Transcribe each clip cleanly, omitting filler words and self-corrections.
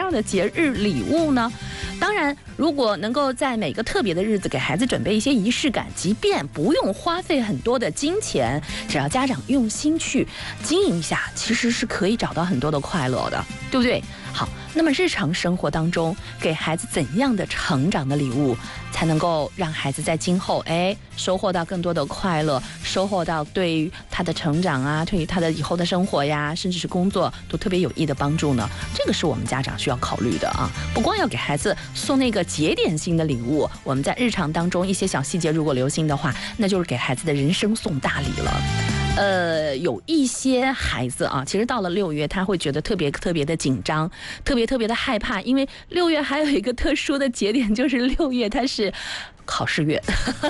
样的节日礼物呢？当然，如果能够在每个特别的日子给孩子准备一些仪式感，即便不用花费很多的金钱，只要家长用心去经营一下，其实是可以找到很多的快乐的，对不对？好，那么日常生活当中，给孩子怎样的成长的礼物，才能够让孩子在今后收获到更多的快乐，收获到对于他的成长啊，对于他的以后的生活呀，甚至是工作都特别有益的帮助呢？这个是我们家长需要考虑的啊！不光要给孩子送那个节点性的礼物，我们在日常当中一些小细节如果留心的话，那就是给孩子的人生送大礼了。有一些孩子啊，其实到了6月，他会觉得特别的紧张，特别的害怕，因为6月还有一个特殊的节点，就是6月它是考试月。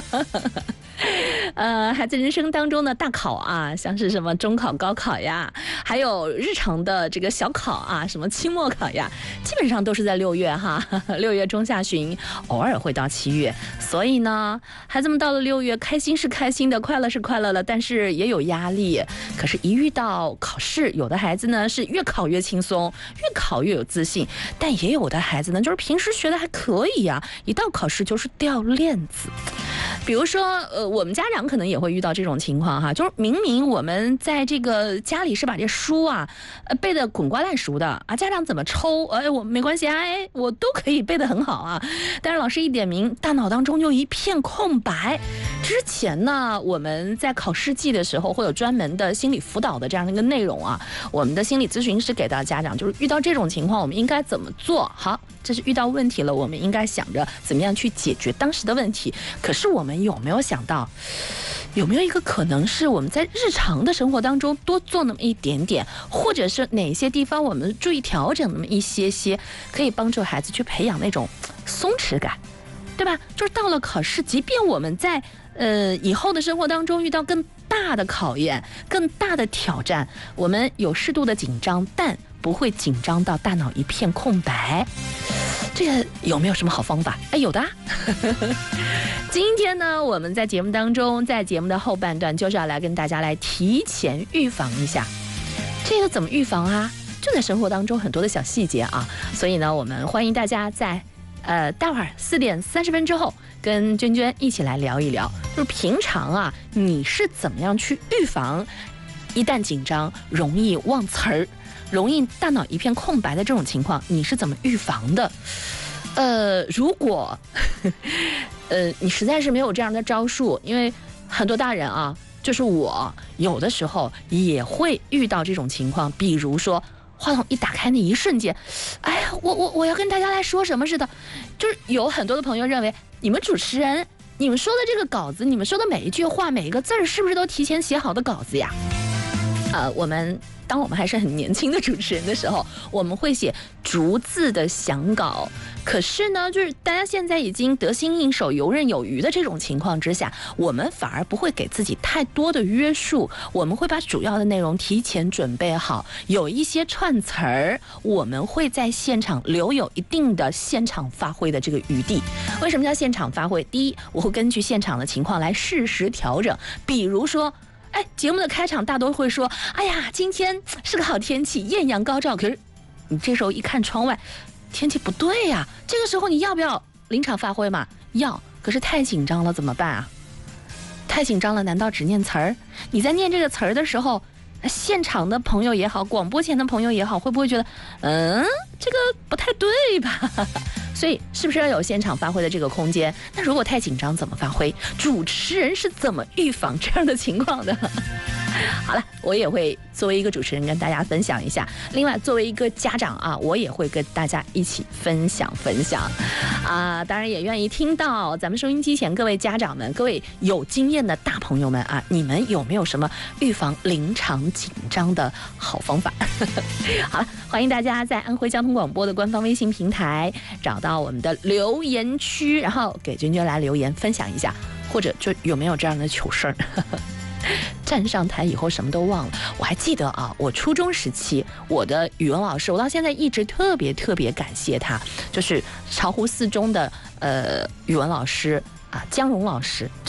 孩子人生当中的大考啊，像是什么中考、高考呀，还有日常的这个小考啊，什么期末考呀，基本上都是在6月哈，6月中下旬，偶尔会到7月。所以呢，孩子们到了6月，开心是开心的，快乐是快乐了，但是也有压力。可是，一遇到考试，有的孩子呢是越考越轻松，越考越有自信，但也有的孩子呢，就是平时学的还可以呀，一到考试就是掉链子。比如说，我们家长可能也会遇到这种情况哈，就是明明我们在这个家里是把这书啊，背得滚瓜烂熟的啊，家长怎么抽，我没关系啊，我都可以背得很好啊，但是老师一点名，大脑当中就一片空白。之前呢，我们在考试季的时候会有专门的心理辅导的这样的一个内容啊，我们的心理咨询师给到家长，就是遇到这种情况，我们应该怎么做？好，这是遇到问题了，我们应该想着怎么样去解决当时的问题。可是我们有没有想到，有没有一个可能是我们在日常的生活当中多做那么一点点，或者是哪些地方我们注意调整那么一些些，可以帮助孩子去培养那种松弛感，对吧？就是到了考试，即便我们在以后的生活当中遇到更大的考验、更大的挑战，我们有适度的紧张，但不会紧张到大脑一片空白。这个有没有什么好方法？有的啊。今天呢，我们在节目当中，在节目的后半段，就是要来跟大家来提前预防一下。这个怎么预防啊？就在生活当中很多的小细节啊。所以呢，我们欢迎大家在待会儿4点30分之后，跟娟娟一起来聊一聊，就是平常啊，你是怎么样去预防一旦紧张容易忘词儿，容易大脑一片空白的这种情况，你是怎么预防的？如果你实在是没有这样的招数，因为很多大人啊，就是我有的时候也会遇到这种情况，比如说话筒一打开那一瞬间，我要跟大家来说什么似的，就是有很多的朋友认为，你们主持人，你们说的这个稿子，你们说的每一句话，每一个字儿，是不是都提前写好的稿子呀？当我们还是很年轻的主持人的时候，我们会写逐字的详稿。可是呢，就是大家现在已经得心应手、游刃有余的这种情况之下，我们反而不会给自己太多的约束，我们会把主要的内容提前准备好，有一些串词儿，我们会在现场留有一定的现场发挥的这个余地。为什么叫现场发挥？第一，我会根据现场的情况来适时调整，比如说节目的开场大多会说，今天是个好天气，艳阳高照。可是你这时候一看窗外，天气不对呀，这个时候你要不要临场发挥嘛？要。可是太紧张了怎么办啊？太紧张了，难道只念词儿？你在念这个词儿的时候，现场的朋友也好，广播前的朋友也好，会不会觉得这个不太对吧？所以是不是要有现场发挥的这个空间？那如果太紧张怎么发挥？主持人是怎么预防这样的情况的？好了，我也会作为一个主持人跟大家分享一下。另外，作为一个家长啊，我也会跟大家一起分享啊。当然也愿意听到咱们收音机前各位家长们、各位有经验的大朋友们啊，你们有没有什么预防临场紧张的好方法？好了，欢迎大家在安徽交通广播的官方微信平台找到我们的留言区，然后给娟娟来留言分享一下，或者就有没有这样的糗事儿？站上台以后什么都忘了。我还记得啊，我初中时期，我的语文老师，我到现在一直特别感谢他，就是巢湖4中的语文老师啊，江荣老师，真的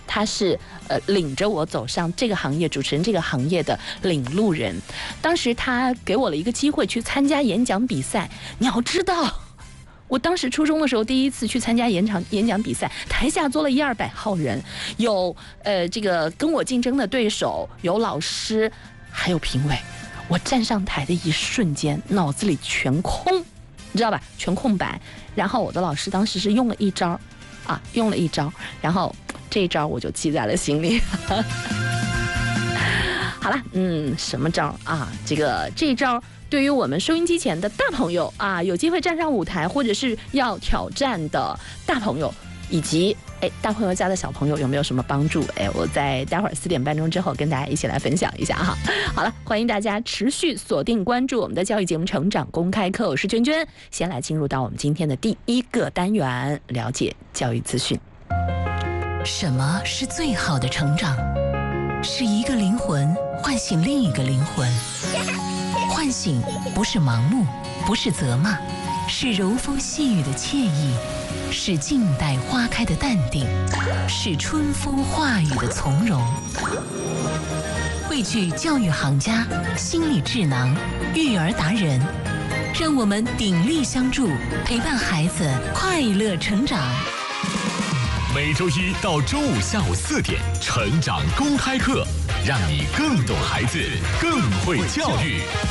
他是领着我走上这个行业，主持人这个行业的领路人。当时他给我了一个机会去参加演讲比赛。你要知道，我当时初中的时候第一次去参加演讲比赛，台下坐了100-200号人，有这个跟我竞争的对手，有老师，还有评委。我站上台的一瞬间，脑子里全空，你知道吧？全空白。然后我的老师当时是用了一招，然后这一招我就记在了心里。好了，什么招啊？这一招对于我们收音机前的大朋友啊，有机会站上舞台或者是要挑战的大朋友，以及大朋友家的小朋友有没有什么帮助？我在待会儿4点半钟之后跟大家一起来分享一下哈。好了，欢迎大家持续锁定关注我们的教育节目《成长公开课》，我是娟娟。先来进入到我们今天的第1个单元，了解教育资讯。 什么是最好的成长？是一个灵魂唤醒另一个灵魂。唤醒不是盲目，不是责骂，是柔风细雨的惬意，是静待花开的淡定，是春风化雨的从容。汇聚教育行家、心理智囊、育儿达人，让我们鼎力相助，陪伴孩子快乐成长。 每周一到周五下午4点，成长公开课，让你更懂孩子，更会教育。